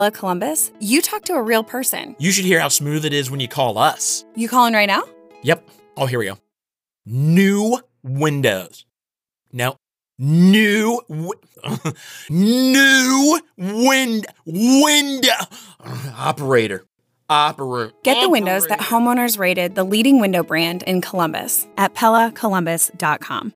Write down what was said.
Columbus, you talk to a real person. You should hear how smooth it is when you call us. You calling right now? Yep. Oh, here we go. New windows. No. New window. Operator. Get the windows that homeowners rated the leading window brand in Columbus at PellaColumbus.com.